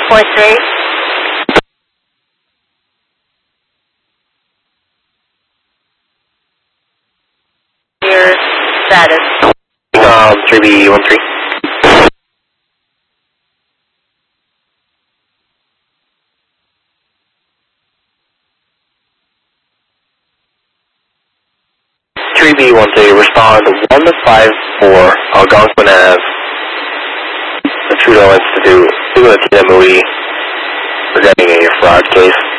343. Your status. 3B13. B13, respond 154 Algonquin Ave, the Trudeau Institute, to the TMOE, presenting a fraud case.